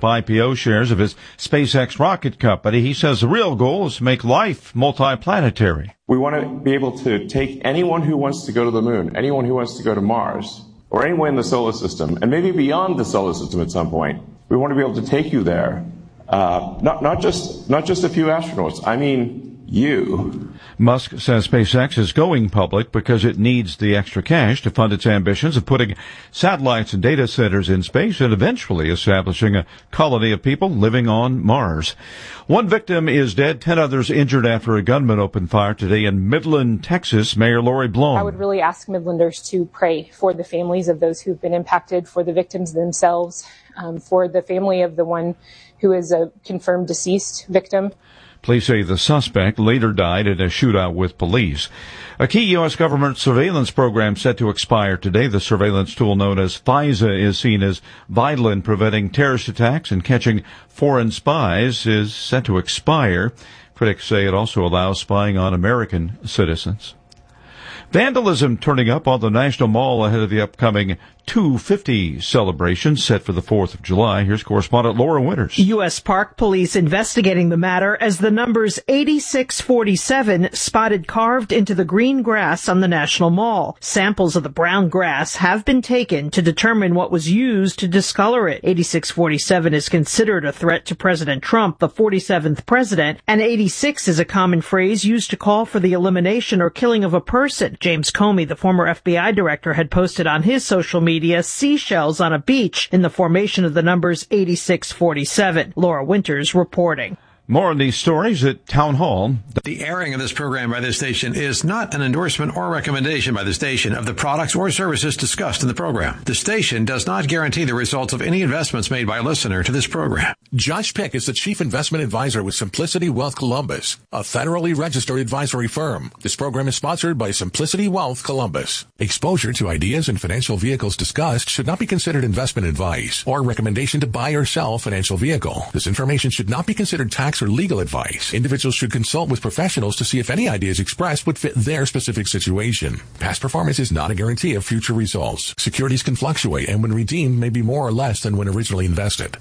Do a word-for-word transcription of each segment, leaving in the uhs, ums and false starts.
I P O shares of his SpaceX rocket company. He says the real goal is to make life multiplanetary. We want to be able to take anyone who wants to go to the moon, anyone who wants to go to Mars, or anywhere in the solar system, and maybe beyond the solar system at some point. We want to be able to take you there. Uh, not, not just, not just a few astronauts. I mean, you. Musk says SpaceX is going public because it needs the extra cash to fund its ambitions of putting satellites and data centers in space and eventually establishing a colony of people living on Mars. One victim is dead, ten others injured after a gunman opened fire today in Midland, Texas. Mayor Lori Blum. I would really ask Midlanders to pray for the families of those who've been impacted, for the victims themselves, um, for the family of the one who is a confirmed deceased victim. Police say the suspect later died in a shootout with police. A key U S government surveillance program set to expire today. The surveillance tool known as FISA is seen as vital in preventing terrorist attacks and catching foreign spies is set to expire. Critics say it also allows spying on American citizens. Vandalism turning up on the National Mall ahead of the upcoming two fifty celebration set for the fourth of July. Here's correspondent Laura Winters. U S Park Police investigating the matter as the numbers eighty-six forty-seven spotted carved into the green grass on the National Mall. Samples of the brown grass have been taken to determine what was used to discolor it. eighty-six forty-seven is considered a threat to President Trump, the forty-seventh president, and eighty-six is a common phrase used to call for the elimination or killing of a person. James Comey, the former F B I director, had posted on his social media seashells on a beach in the formation of the numbers eighty-six forty-seven. Laura Winters reporting. More on these stories at Town Hall. The airing of this program by this station is not an endorsement or recommendation by the station of the products or services discussed in the program. The station does not guarantee the results of any investments made by a listener to this program. Josh Pick is the Chief Investment Advisor with Simplicity Wealth Columbus, a federally registered advisory firm. This program is sponsored by Simplicity Wealth Columbus. Exposure to ideas and financial vehicles discussed should not be considered investment advice or recommendation to buy or sell a financial vehicle. This information should not be considered tax or legal advice. Individuals should consult with professionals to see if any ideas expressed would fit their specific situation. Past performance is not a guarantee of future results. Securities can fluctuate and when redeemed may be more or less than when originally invested.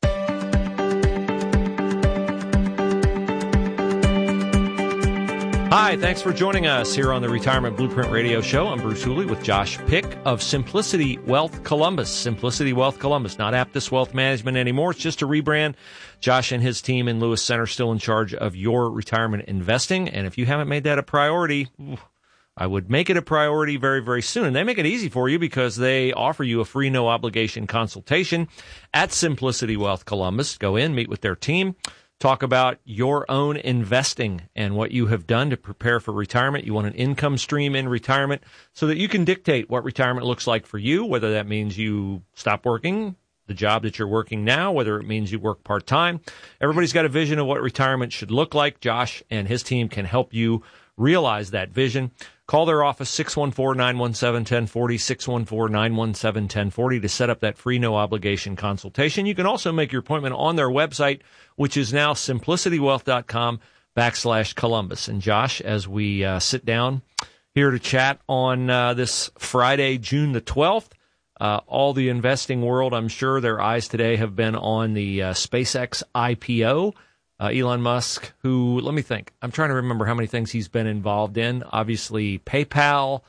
Hi, thanks for joining us here on the Retirement Blueprint Radio Show. I'm Bruce Hooley with Josh Pick of Simplicity Wealth Columbus. Simplicity Wealth Columbus, not Aptus Wealth Management anymore. It's just a rebrand. Josh and his team in Lewis Center still in charge of your retirement investing. And if you haven't made that a priority, I would make it a priority very, very soon. And they make it easy for you because they offer you a free, no-obligation consultation at Simplicity Wealth Columbus. Go in, meet with their team. Talk about your own investing and what you have done to prepare for retirement. You want an income stream in retirement so that you can dictate what retirement looks like for you, whether that means you stop working the job that you're working now, whether it means you work part-time. Everybody's got a vision of what retirement should look like. Josh and his team can help you realize that vision. Call their office, six one four, nine one seven, one zero four zero, six one four, nine one seven, one zero four zero to set up that free no-obligation consultation. You can also make your appointment on their website, which is now simplicitywealth.com backslash Columbus. And Josh, as we uh, sit down here to chat on uh, this Friday, June the twelfth, uh, all the investing world, I'm sure their eyes today have been on the uh, SpaceX I P O. Uh, Elon Musk, who, let me think, I'm trying to remember how many things he's been involved in. Obviously, PayPal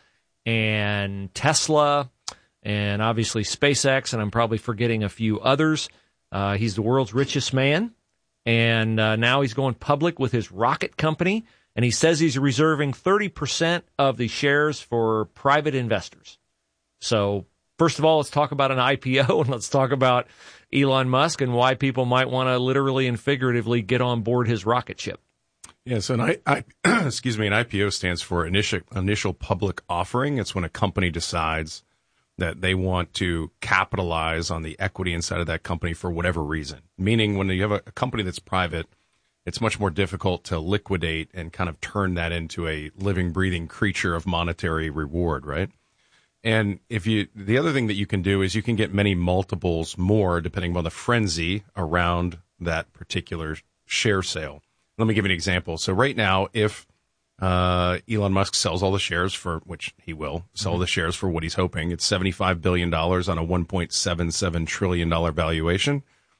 and Tesla and obviously SpaceX, and I'm probably forgetting a few others. Uh, he's the world's richest man, and uh, now he's going public with his rocket company, and he says he's reserving thirty percent of the shares for private investors. So, first of all, let's talk about an I P O, and let's talk about Elon Musk and why people might want to literally and figuratively get on board his rocket ship. Yeah, so an I, I, excuse me, an I P O stands for initial initial public offering. It's when a company decides that they want to capitalize on the equity inside of that company for whatever reason. Meaning, when you have a, a company that's private, it's much more difficult to liquidate and kind of turn that into a living, breathing creature of monetary reward, right? And if you, the other thing that you can do is you can get many multiples more depending on the frenzy around that particular share sale. Let me give you an example. So right now, if uh, Elon Musk sells all the shares for, which he will, sell mm-hmm. the shares for what he's hoping, it's seventy-five billion dollars on a one point seven seven trillion dollars valuation.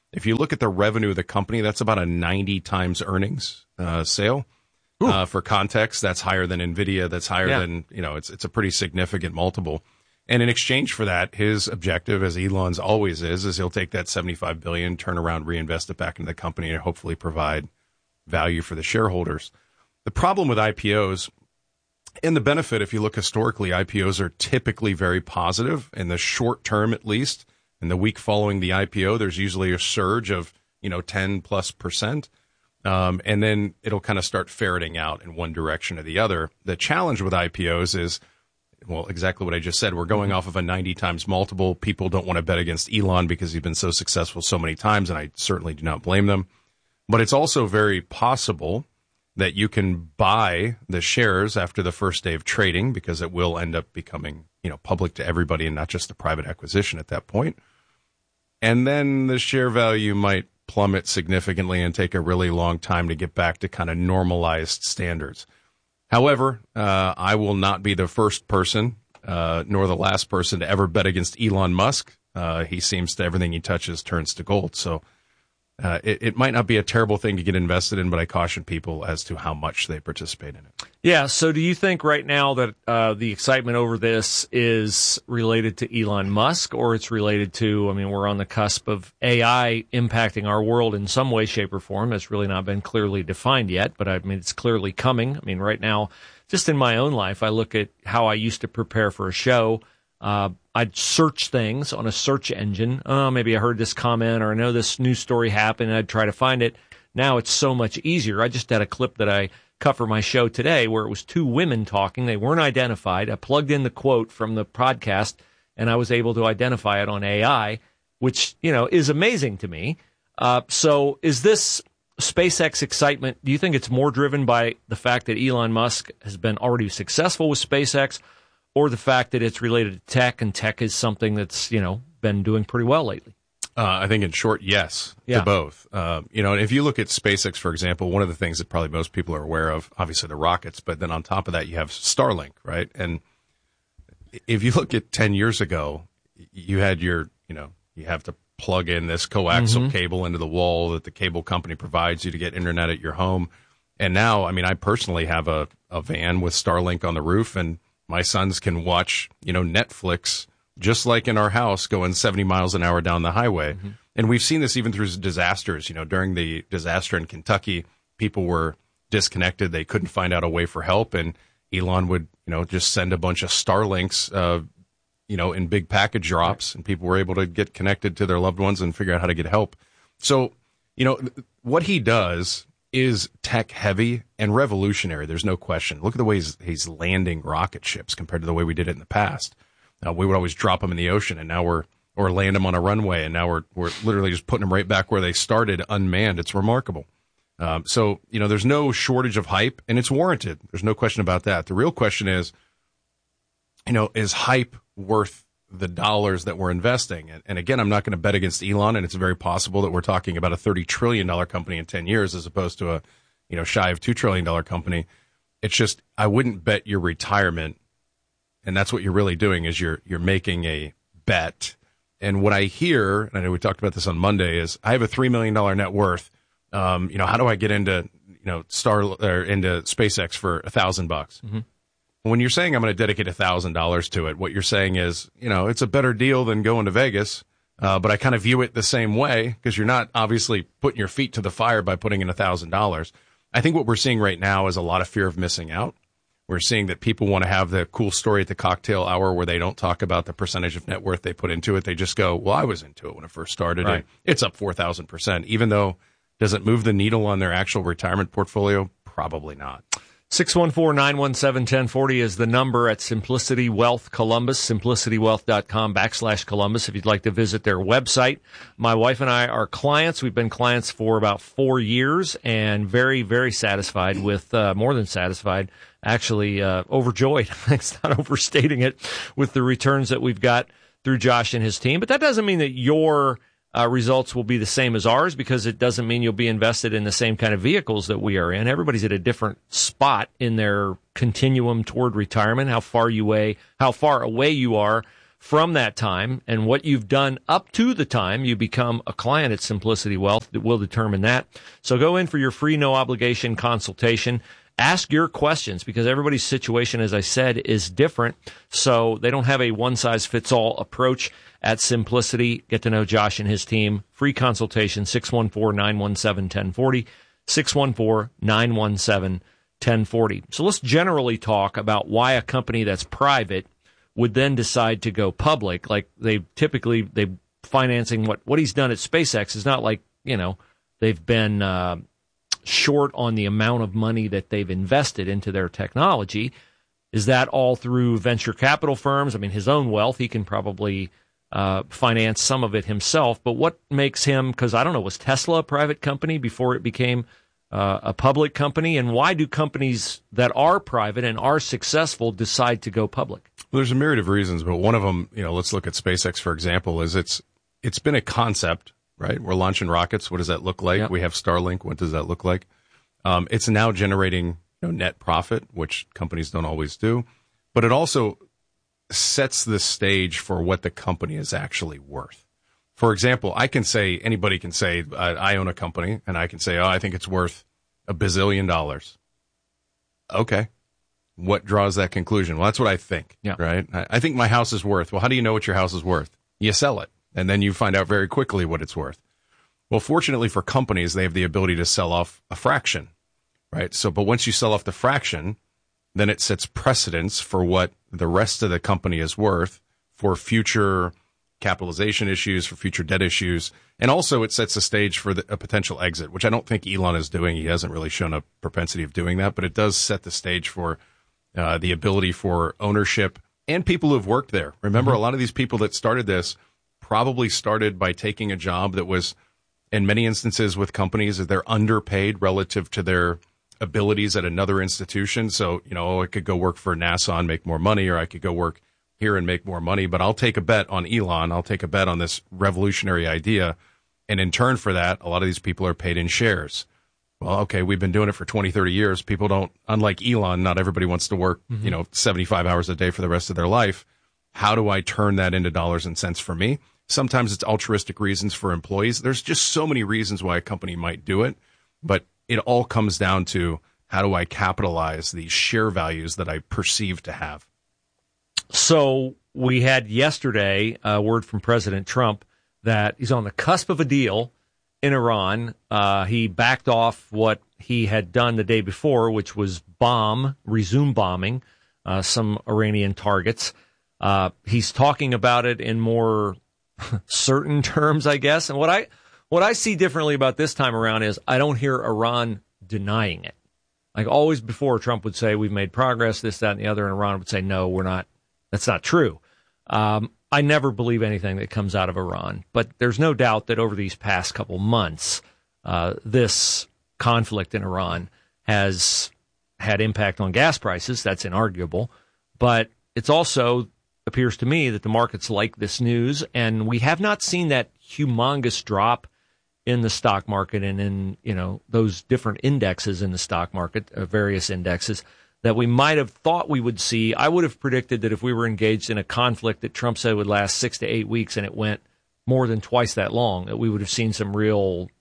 If you look at the revenue of the company, that's about a ninety times earnings uh, sale. Uh, for context, that's higher than NVIDIA. That's higher yeah. than, you know, it's it's a pretty significant multiple. And in exchange for that, his objective, as Elon's always is, is he'll take that seventy-five billion dollars, turn around, reinvest it back into the company, and hopefully provide value for the shareholders. The problem with I P Os, and the benefit, if you look historically, I P Os are typically very positive in the short term, at least. In the week following the I P O, there's usually a surge of, you know, ten plus percent. Um, and then it'll kind of start ferreting out in one direction or the other. The challenge with I P Os is, well, exactly what I just said. We're going off of a ninety times multiple. People don't want to bet against Elon because he's been so successful so many times, and I certainly do not blame them. But it's also very possible that you can buy the shares after the first day of trading, because it will end up becoming, you know, public to everybody and not just a private acquisition at that point. And then the share value might plummet significantly and take a really long time to get back to kind of normalized standards. However, uh, I will not be the first person, uh, nor the last person to ever bet against Elon Musk. Uh, he seems to, everything he touches turns to gold. So uh, it, it might not be a terrible thing to get invested in, but I caution people as to how much they participate in it. Yeah, so do you think right now that uh, the excitement over this is related to Elon Musk, or it's related to, I mean, we're on the cusp of A I impacting our world in some way, shape, or form. It's really not been clearly defined yet, but I mean, it's clearly coming. I mean, right now, just in my own life, I look at how I used to prepare for a show. Uh, I'd search things on a search engine. Oh, maybe I heard this comment, or I know this news story happened, and I'd try to find it. Now it's so much easier. I just had a clip that I cut for my show today where it was two women talking. They weren't identified. I plugged in the quote from the podcast, and I was able to identify it on A I, which, you know, is amazing to me. Uh, so is this SpaceX excitement, do you think it's more driven by the fact that Elon Musk has been already successful with SpaceX, or the fact that it's related to tech, and tech is something that's, you know, been doing pretty well lately? Uh, I think in short, yes, yeah. to both. Uh, you know, if you look at SpaceX, for example, one of the things that probably most people are aware of, obviously the rockets, but then on top of that, you have Starlink, right? And if you look at ten years ago, you had your, you know, you have to plug in this coaxial mm-hmm. cable into the wall that the cable company provides you to get internet at your home. And now, I mean, I personally have a, a van with Starlink on the roof, and my sons can watch, you know, Netflix just like in our house, going seventy miles an hour down the highway. Mm-hmm. And we've seen this even through disasters. You know, during the disaster in Kentucky, people were disconnected. They couldn't find out a way for help. And Elon would, you know, just send a bunch of Starlinks, uh, you know, in big package drops, and people were able to get connected to their loved ones and figure out how to get help. So, you know, what he does is tech heavy and revolutionary. There's no question. Look at the way he's, he's landing rocket ships compared to the way we did it in the past. Uh, we would always drop them in the ocean, and now we're, or land them on a runway, and now we're, we're literally just putting them right back where they started, unmanned. It's remarkable. Um, so, you know, there's no shortage of hype, and it's warranted. There's no question about that. The real question is, you know, is hype worth the dollars that we're investing? And, and again, I'm not going to bet against Elon, and it's very possible that we're talking about a thirty trillion dollars company in ten years as opposed to a, you know, shy of two trillion dollars company. It's just, I wouldn't bet your retirement. And that's what you're really doing, is you're you're making a bet. And what I hear, and I know we talked about this on Monday, is I have a three million dollars net worth. Um, you know, how do I get into, you know, Star or into SpaceX for a thousand bucks? Mm-hmm. When you're saying I'm going to dedicate a thousand dollars to it, what you're saying is, you know, it's a better deal than going to Vegas. Uh, but I kind of view it the same way, because you're not obviously putting your feet to the fire by putting in a thousand dollars. I think what we're seeing right now is a lot of fear of missing out. We're seeing that people want to have the cool story at the cocktail hour where they don't talk about the percentage of net worth they put into it. They just go, well, I was into it when it first started. Right. And it's up four thousand percent, even though does it move the needle on their actual retirement portfolio? Probably not. six one four, nine one seven, one zero four zero is the number at Simplicity Wealth Columbus, simplicity wealth dot com backslash Columbus if you'd like to visit their website. My wife and I are clients. We've been clients for about four years and very, very satisfied with, uh, more than satisfied, actually uh, overjoyed. It's not overstating it, with the returns that we've got through Josh and his team. But that doesn't mean that your Uh, results will be the same as ours, because it doesn't mean you'll be invested in the same kind of vehicles that we are in. Everybody's at a different spot in their continuum toward retirement, how far you weigh, how far away you are from that time and what you've done up to the time you become a client at Simplicity Wealth that will determine that. So go in for your free, no obligation consultation. Ask your questions because everybody's situation, as I said, is different. So they don't have a one-size-fits-all approach at Simplicity. Get to know Josh and his team. Free consultation, six one four, nine one seven, one zero four zero, six one four, nine one seven, one zero four zero. So let's generally talk about why a company that's private would then decide to go public. Like they typically, they financing what, what he's done at SpaceX is not like, you know, they've been uh, short on the amount of money that they've invested into their technology. Is that all through venture capital firms? I mean, his own wealth, he can probably uh, finance some of it himself. But what makes him, because I don't know, was Tesla a private company before it became uh, a public company? And why do companies that are private and are successful decide to go public? Well, there's a myriad of reasons, but one of them, you know, let's look at SpaceX, for example, is it's it's been a concept, right? We're launching rockets. What does that look like? Yep. We have Starlink. What does that look like? Um, it's now generating you know, net profit, which companies don't always do, but it also sets the stage for what the company is actually worth. For example, I can say, anybody can say, I, I own a company, and I can say, oh, I think it's worth a bazillion dollars. Okay. What draws that conclusion? Well, that's what I think, yeah. right? I, I think my house is worth. Well, how do you know what your house is worth? You sell it, and then you find out very quickly what it's worth. Well, fortunately for companies, they have the ability to sell off a fraction, right? So, but once you sell off the fraction, then it sets precedence for what the rest of the company is worth for future capitalization issues, for future debt issues. And also it sets the stage for the, a potential exit, which I don't think Elon is doing. He hasn't really shown a propensity of doing that, but it does set the stage for uh, the ability for ownership and people who have worked there. Remember, mm-hmm. a lot of these people that started this probably started by taking a job that was, in many instances with companies, that they're underpaid relative to their abilities at another institution. So, you know, I could go work for NASA and make more money, or I could go work here and make more money, but I'll take a bet on Elon. I'll take a bet on this revolutionary idea. And in turn for that, a lot of these people are paid in shares. Well, okay, we've been doing it for twenty, thirty years. People don't, unlike Elon, not everybody wants to work, mm-hmm. you know, seventy-five hours a day for the rest of their life. How do I turn that into dollars and cents for me? Sometimes it's altruistic reasons for employees. There's just so many reasons why a company might do it, but it all comes down to how do I capitalize these share values that I perceive to have. So we had yesterday a word from President Trump that he's on the cusp of a deal in Iran. Uh, he backed off what he had done the day before, which was bomb, resume bombing uh, some Iranian targets. Uh, he's talking about it in more certain terms, I guess. And what I what I see differently about this time around is I don't hear Iran denying it. Like always before, Trump would say, we've made progress, this, that, and the other, and Iran would say, no, we're not. That's not true. Um, I never believe anything that comes out of Iran, but there's no doubt that over these past couple months, uh, this conflict in Iran has had impact on gas prices. That's inarguable, but it's also appears to me that the markets like this news, and we have not seen that humongous drop in the stock market and in, you know, those different indexes in the stock market, uh, various indexes that we might have thought we would see. I would have predicted that if we were engaged in a conflict that Trump said would last six to eight weeks and it went more than twice that long, that we would have seen some real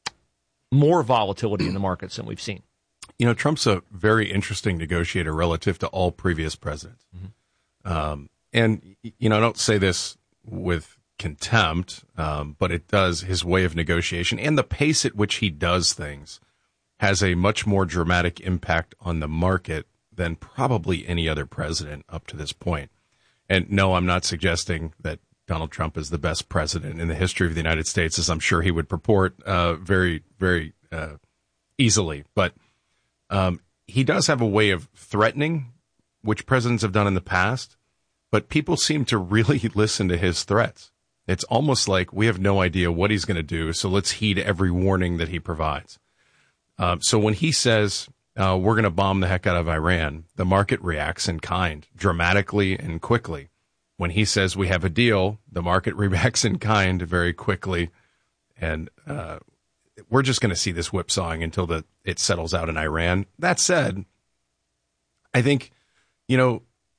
more volatility in the markets than we've seen. You know, Trump's a very interesting negotiator relative to all previous presidents. Mm-hmm. Um, and, you know, I don't say this with contempt, um, but it does, his way of negotiation and the pace at which he does things has a much more dramatic impact on the market than probably any other president up to this point. And no, I'm not suggesting that Donald Trump is the best president in the history of the United States, as I'm sure he would purport uh, very, very uh, easily. But um, he does have a way of threatening, which presidents have done in the past, but people seem to really listen to his threats. It's almost like we have no idea what he's going to do, so let's heed every warning that he provides. Uh, so when he says uh, we're going to bomb the heck out of Iran, the market reacts in kind, dramatically and quickly. When he says we have a deal, the market reacts in kind very quickly. And uh, we're just going to see this whipsawing until the, it settles out in Iran. That said, I think, you know,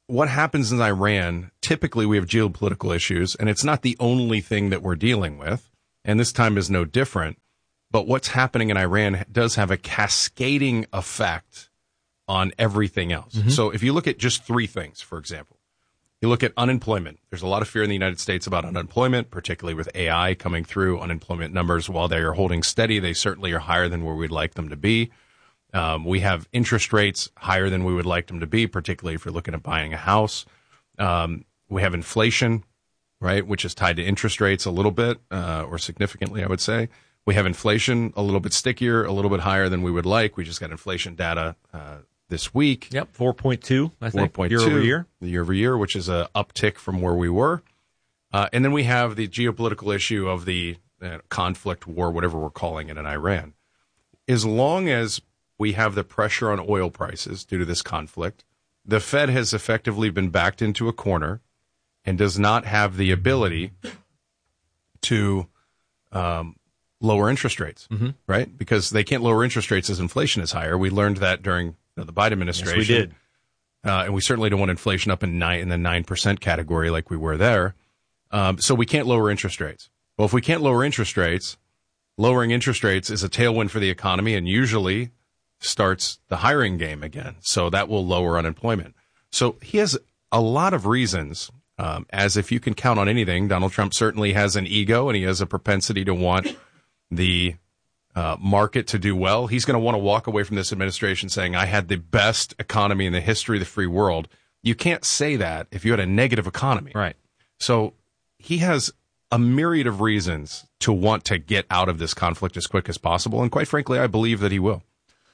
what happens in Iran, typically we have geopolitical issues, and it's not the only thing that we're dealing with, and this time is no different. But what's happening in Iran does have a cascading effect on everything else. Mm-hmm. So if you look at just three things, for example, you look at unemployment. There's a lot of fear in the United States about unemployment, particularly with A I coming through. Unemployment numbers, while they are holding steady, they certainly are higher than where we'd like them to be. Um, we have interest rates higher than we would like them to be, particularly if you're looking at buying a house. Um, we have inflation, right, which is tied to interest rates a little bit, uh, or significantly, I would say. We have inflation a little bit stickier, a little bit higher than we would like. We just got inflation data uh, this week. Yep, four point two, I think, four point two, year over year. Year over year, which is an uptick from where we were. Uh, and then we have the geopolitical issue of the uh, conflict, war, whatever we're calling it, in Iran. As long as we have the pressure on oil prices due to this conflict, the Fed has effectively been backed into a corner and does not have the ability to um, lower interest rates, mm-hmm. right? Because they can't lower interest rates as inflation is higher. We learned that during you know, the Biden administration. Yes, we did. Uh, and we certainly don't want inflation up in, nine, in the nine percent category like we were there. Um, so we can't lower interest rates. Well, if we can't lower interest rates, lowering interest rates is a tailwind for the economy and usually starts the hiring game again. So that will lower unemployment. So he has a lot of reasons, um, as if you can count on anything. Donald Trump certainly has an ego and he has a propensity to want the uh, market to do well. He's going to want to walk away from this administration saying, I had the best economy in the history of the free world. You can't say that if you had a negative economy. Right. So he has a myriad of reasons to want to get out of this conflict as quick as possible. And quite frankly, I believe that he will.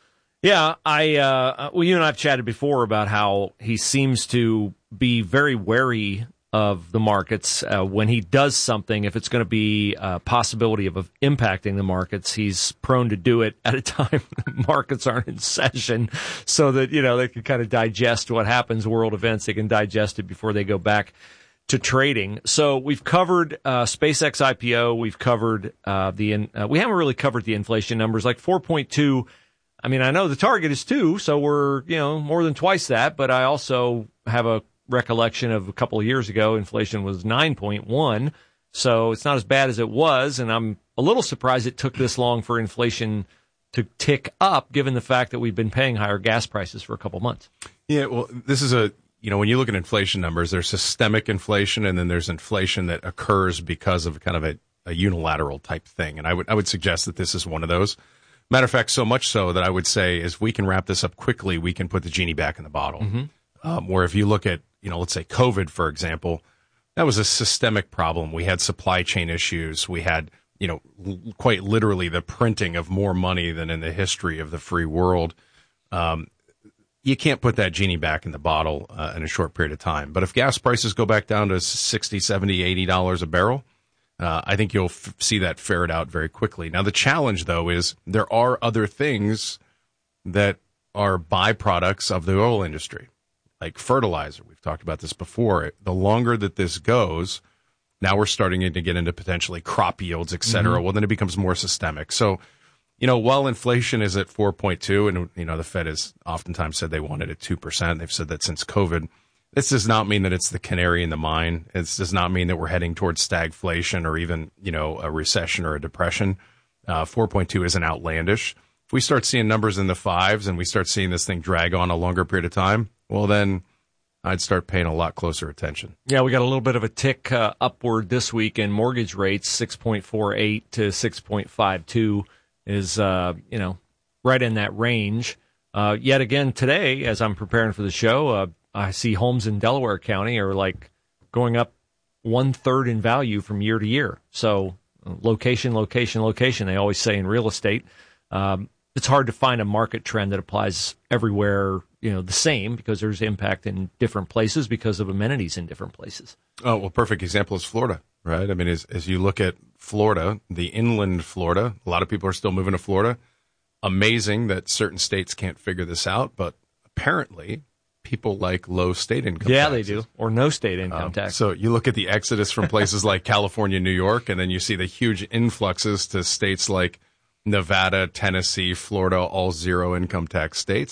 Yeah, I uh, well, you and I have chatted before about how he seems to be very wary of the markets uh, when he does something. If it's going to be a possibility of, of impacting the markets, he's prone to do it at a time the markets aren't in session, so that you know they can kind of digest what happens, world events. They can digest it before they go back to trading. So we've covered uh, SpaceX I P O. We've covered uh, the uh, we haven't really covered the inflation numbers, like four point two. I mean, I know the target is two, so we're, you know, more than twice that, but I also have a recollection of a couple of years ago, inflation was nine point one, so it's not as bad as it was, and I'm a little surprised it took this long for inflation to tick up, given the fact that we've been paying higher gas prices for a couple months. Yeah, well, this is a, you know, when you look at inflation numbers, there's systemic inflation, and then there's inflation that occurs because of kind of a, a unilateral type thing, and I would I would suggest that this is one of those. Matter of fact, so much so that I would say if we can wrap this up quickly, we can put the genie back in the bottle. Mm-hmm. Um, where if you look at, you know, let's say COVID, for example, that was a systemic problem. We had supply chain issues. We had, you know, l- quite literally the printing of more money than in the history of the free world. Um, you can't put that genie back in the bottle uh, in a short period of time. But if gas prices go back down to sixty, seventy, eighty dollars a barrel, Uh, I think you'll f- see that ferret out very quickly. Now, the challenge, though, is there are other things that are byproducts of the oil industry, like fertilizer. We've talked about this before. The longer that this goes, now we're starting to get into potentially crop yields, et cetera. Mm-hmm. Well, then it becomes more systemic. So, you know, while inflation is at four point two, and, you know, the Fed has oftentimes said they want it at two percent. They've said that since COVID. This does not mean that it's the canary in the mine. It does not mean that we're heading towards stagflation or even, you know, a recession or a depression. Uh, four point two isn't outlandish. If we start seeing numbers in the fives and we start seeing this thing drag on a longer period of time, well, then I'd start paying a lot closer attention. Yeah, we got a little bit of a tick uh, upward this week in mortgage rates. six point four eight to six point five two is, uh, you know, right in that range. Uh, yet again today, as I'm preparing for the show, uh, I see homes in Delaware County are like going up one third in value from year to year. So location, location, location, they always say in real estate. Um, it's hard to find a market trend that applies everywhere, you know, the same, because there's impact in different places because of amenities in different places. Oh, well, perfect example is Florida, right? I mean, as, as you look at Florida, the inland Florida, a lot of people are still moving to Florida. Amazing that certain states can't figure this out, but apparently people like low state income yeah, taxes. they do, or no state income um, tax. So you look at the exodus from places like California, New York, and then you see the huge influxes to states like Nevada, Tennessee, Florida, all zero income tax states.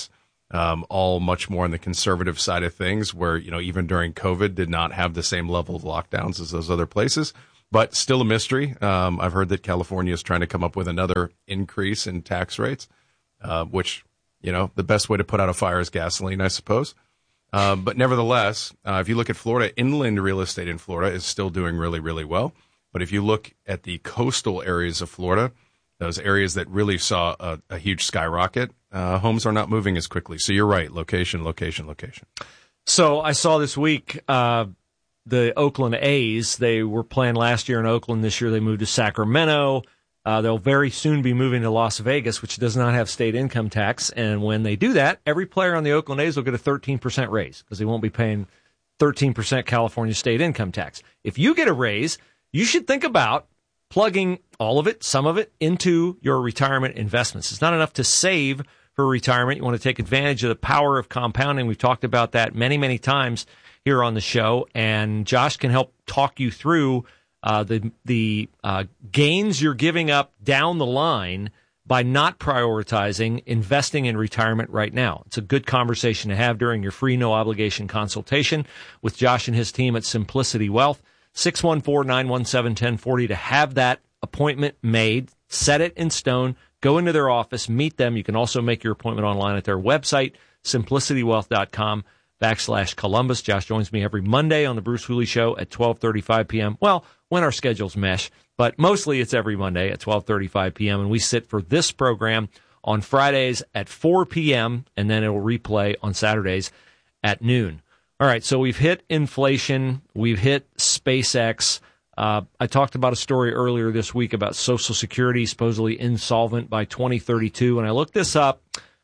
um, all much more on the conservative side of things, where, you know, even during COVID did not have the same level of lockdowns as those other places, but still a mystery. Um, I've heard that California is trying to come up with another increase in tax rates, uh, which, you know, the best way to put out a fire is gasoline, I suppose. Uh, but nevertheless, uh, if you look at Florida, inland real estate in Florida is still doing really, really well. But if you look at the coastal areas of Florida, those areas that really saw a, a huge skyrocket, uh, homes are not moving as quickly. So you're right. Location, location, location. So I saw this week uh, the Oakland A's. They were playing last year in Oakland. This year they moved to Sacramento. Uh, they'll very soon be moving to Las Vegas, which does not have state income tax. And when they do that, every player on the Oakland A's will get a thirteen percent raise because they won't be paying thirteen percent California state income tax. If you get a raise, you should think about plugging all of it, some of it, into your retirement investments. It's not enough to save for retirement. You want to take advantage of the power of compounding. We've talked about that many, many times here on the show, and Josh can help talk you through uh, the the uh, gains you're giving up down the line by not prioritizing investing in retirement right now. It's a good conversation to have during your free, no-obligation consultation with Josh and his team at Simplicity Wealth. six one four, nine one seven, one zero four zero to have that appointment made, set it in stone, go into their office, meet them. You can also make your appointment online at their website, simplicitywealth.com backslash Columbus. Josh joins me every Monday on the Bruce Hooley Show at twelve thirty-five p.m. Well, when our schedules mesh, but mostly it's every Monday at twelve thirty-five p.m. And we sit for this program on Fridays at four p.m., and then it will replay on Saturdays at noon. All right, so we've hit inflation. We've hit SpaceX. Uh, I talked about a story earlier this week about Social Security supposedly insolvent by twenty thirty-two. And I looked this up.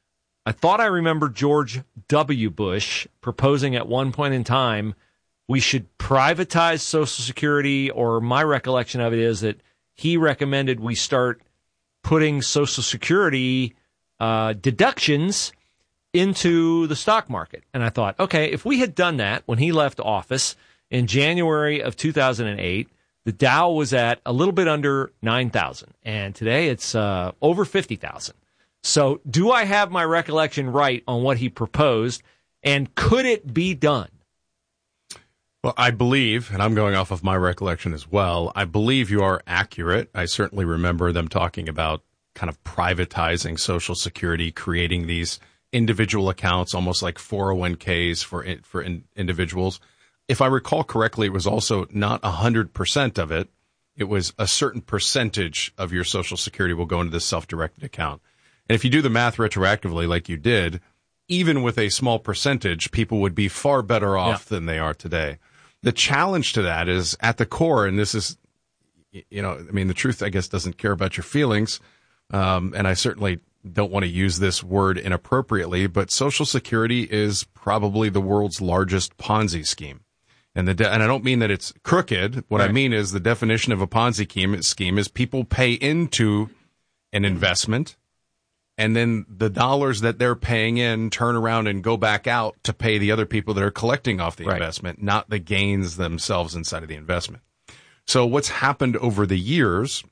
I thought I remembered George W. Bush proposing at one point in time we should privatize Social Security, or my recollection of it is that he recommended we start putting Social Security uh, deductions into the stock market. And I thought, okay, if we had done that when he left office in January of two thousand eight, the Dow was at a little bit under nine thousand, and today it's uh, over fifty thousand. So do I have my recollection right on what he proposed, and could it be done? Well, I believe, and I'm going off of my recollection as well, I believe you are accurate. I certainly remember them talking about kind of privatizing Social Security, creating these individual accounts, almost like four oh one k's for for in, individuals. If I recall correctly, it was also not one hundred percent of it. It was a certain percentage of your Social Security will go into this self-directed account. And if you do the math retroactively like you did, even with a small percentage, people would be far better off yeah. than they are today. The challenge to that is at the core, and this is, you know, I mean, the truth, I guess, doesn't care about your feelings. Um, and I certainly don't want to use this word inappropriately, but Social Security is probably the world's largest Ponzi scheme. And the de- and I don't mean that it's crooked. What right. I mean is the definition of a Ponzi scheme, scheme is people pay into an investment, and then the dollars that they're paying in turn around and go back out to pay the other people that are collecting off the right. investment, not the gains themselves inside of the investment. So what's happened over the years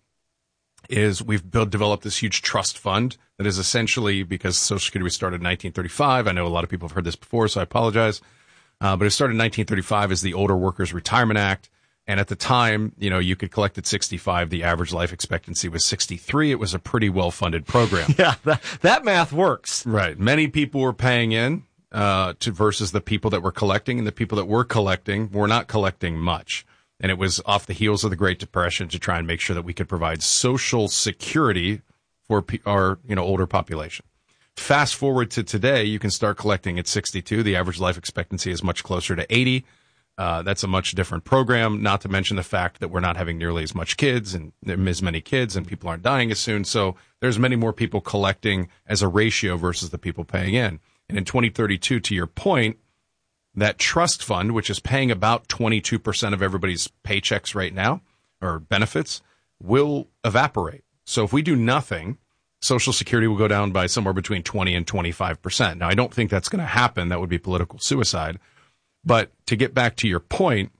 is we've built, developed this huge trust fund that is essentially, because Social Security was started in nineteen thirty-five. I know a lot of people have heard this before, so I apologize. Uh, but it started in nineteen thirty-five as the Older Workers Retirement Act. And at the time, you know, you could collect at sixty-five. The average life expectancy was sixty-three. It was a pretty well-funded program. Yeah, that, that math works. Right. Many people were paying in uh, to versus the people that were collecting, and the people that were collecting were not collecting much. And it was off the heels of the Great Depression to try and make sure that we could provide Social Security for pe- our, you know, older population. Fast forward to today, you can start collecting at sixty-two. The average life expectancy is much closer to eighty. Uh, that's a much different program, not to mention the fact that we're not having nearly as much kids and as many kids, and people aren't dying as soon. So there's many more people collecting as a ratio versus the people paying in. And in twenty thirty-two, to your point, that trust fund, which is paying about twenty-two percent of everybody's paychecks right now, or benefits, will evaporate. So if we do nothing, Social Security will go down by somewhere between twenty and twenty-five percent. Now, I don't think that's going to happen. That would be political suicide. But to get back to your point,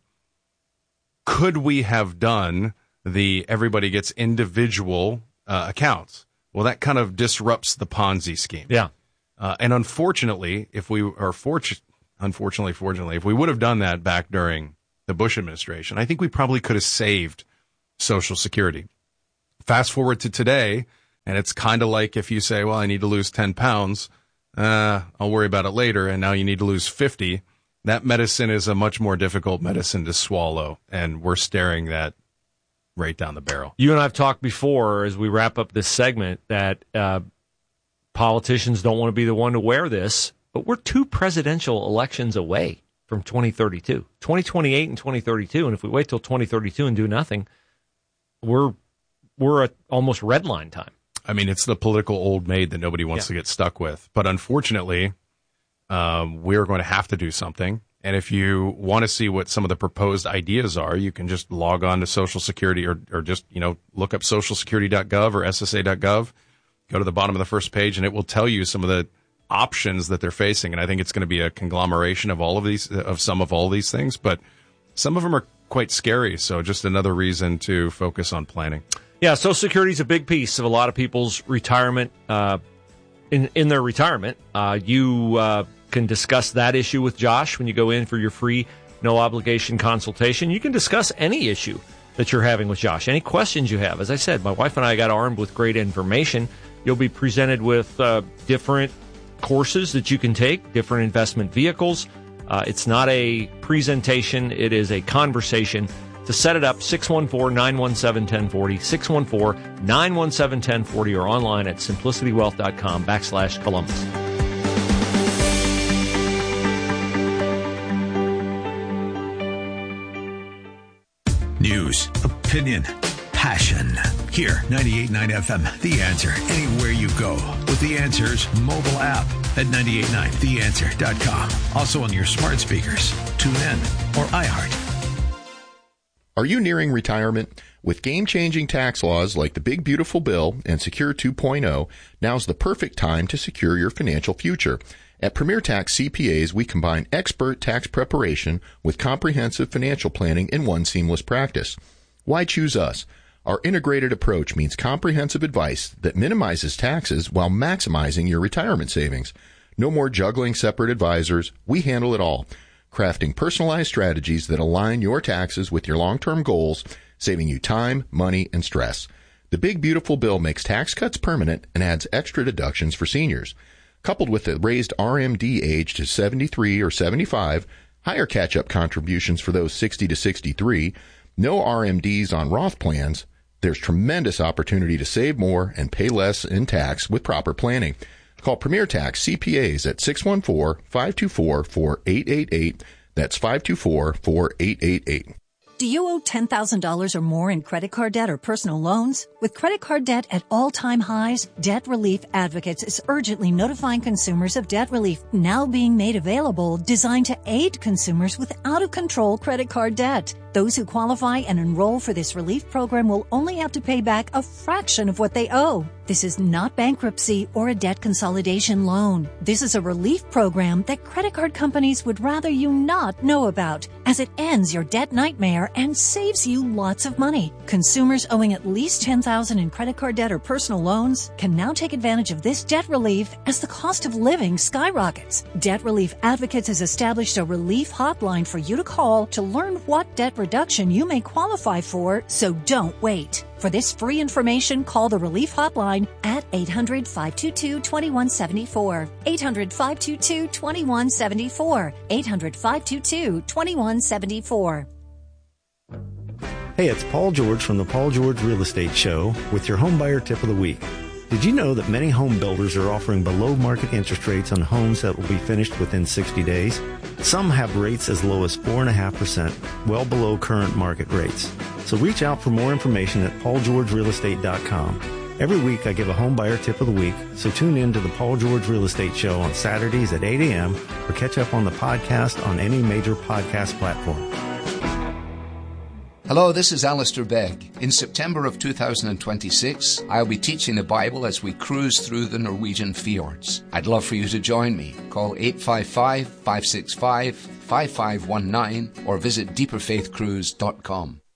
could we have done the everybody gets individual uh, accounts? Well, that kind of disrupts the Ponzi scheme. Yeah. Uh, and unfortunately, if we are fortunate, unfortunately, fortunately, if we would have done that back during the Bush administration, I think we probably could have saved Social Security. Fast forward to today, and it's kind of like if you say, well, I need to lose ten pounds, uh, I'll worry about it later, and now you need to lose fifty. That medicine is a much more difficult medicine to swallow, and we're staring that right down the barrel. You and I have talked before, as we wrap up this segment, that uh, politicians don't want to be the one to wear this, but we're two presidential elections away from twenty thirty-two. twenty twenty-eight and twenty thirty-two, and if we wait till twenty thirty-two and do nothing, we're we're at almost red line time. I mean, it's the political old maid that nobody wants yeah. to get stuck with. But unfortunately, um, we're going to have to do something. And if you want to see what some of the proposed ideas are, you can just log on to Social Security or, or just, you know, look up social security dot gov or S S A dot gov. Go to the bottom of the first page, and it will tell you some of the options that they're facing. And I think it's going to be a conglomeration of all of these, of some of all these things. But some of them are quite scary. So just another reason to focus on planning. Yeah, Social Security is a big piece of a lot of people's retirement, uh, in, in their retirement. Uh, you uh, can discuss that issue with Josh when you go in for your free, no-obligation consultation. You can discuss any issue that you're having with Josh, any questions you have. As I said, my wife and I got armed with great information. You'll be presented with uh, different courses that you can take, different investment vehicles. Uh, it's not a presentation. It is a conversation. To set it up, six one four, nine one seven, one zero four zero, six one four, nine one seven, one zero four zero, or online at simplicitywealth.com backslash Columbus. News, opinion, passion. Here, ninety-eight point nine F M, The Answer. Anywhere you go with The Answer's mobile app at nine eight nine the answer dot com. Also on your smart speakers, TuneIn, or iHeart. Are you nearing retirement? With game-changing tax laws like the Big Beautiful Bill and Secure two point oh, now's the perfect time to secure your financial future. At Premier Tax C P As, we combine expert tax preparation with comprehensive financial planning in one seamless practice. Why choose us? Our integrated approach means comprehensive advice that minimizes taxes while maximizing your retirement savings. No more juggling separate advisors. We handle it all, crafting personalized strategies that align your taxes with your long-term goals, saving you time, money, and stress. The Big Beautiful Bill makes tax cuts permanent and adds extra deductions for seniors. Coupled with the raised R M D age to seventy-three or seventy-five, higher catch-up contributions for those sixty to sixty-three, no R M Ds on Roth plans, there's tremendous opportunity to save more and pay less in tax with proper planning. Call Premier Tax C P As at six one four, five two four, four eight eight eight. That's five two four, four eight eight eight. Do you owe ten thousand dollars or more in credit card debt or personal loans? With credit card debt at all-time highs, Debt Relief Advocates is urgently notifying consumers of debt relief now being made available, designed to aid consumers with out-of-control credit card debt. Those who qualify and enroll for this relief program will only have to pay back a fraction of what they owe. This is not bankruptcy or a debt consolidation loan. This is a relief program that credit card companies would rather you not know about, as it ends your debt nightmare and saves you lots of money. Consumers owing at least ten thousand dollars in credit card debt or personal loans can now take advantage of this debt relief as the cost of living skyrockets. Debt Relief Advocates has established a relief hotline for you to call to learn what debt reduction you may qualify for, so don't wait. For this free information, call the Relief Hotline at eight hundred, five two two, two one seven four. eight hundred, five two two, two one seven four. eight hundred, five two two, two one seven four. Hey, it's Paul George from the Paul George Real Estate Show with your home buyer tip of the week. Did you know that many home builders are offering below market interest rates on homes that will be finished within sixty days? Some have rates as low as four point five percent, well below current market rates. So reach out for more information at paul george real estate dot com. Every week I give a home buyer tip of the week, so tune in to the Paul George Real Estate Show on Saturdays at eight a.m. or catch up on the podcast on any major podcast platform. Hello, this is Alistair Begg. In September of two thousand twenty-six, I'll be teaching the Bible as we cruise through the Norwegian fjords. I'd love for you to join me. Call eight five five, five six five, five five one nine or visit deeper faith cruise dot com.